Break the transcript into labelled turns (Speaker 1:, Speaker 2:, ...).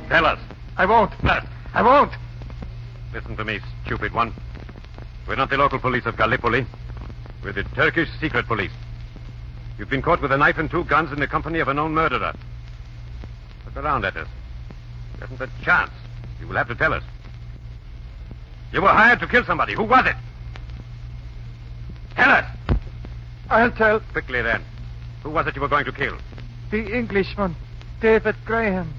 Speaker 1: Tell us.
Speaker 2: I won't. I won't.
Speaker 1: Listen to me, stupid one. We're not the local police of Gallipoli. We're the Turkish secret police. You've been caught with a knife and 2 guns in the company of a known murderer. Look around at us. There isn't a chance. You will have to tell us. You were hired to kill somebody. Who was it? Tell us.
Speaker 2: I'll tell.
Speaker 1: Quickly, then. Who was it you were going to kill?
Speaker 2: The Englishman, David Graham.